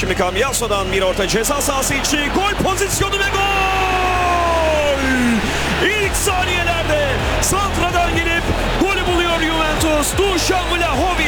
Şimdi Cambiaso'dan bir orta ceza sahası içi. Gol pozisyonu ve gol! İlk saniyelerde Santra'dan gelip golü buluyor Juventus. Dušan Vlahović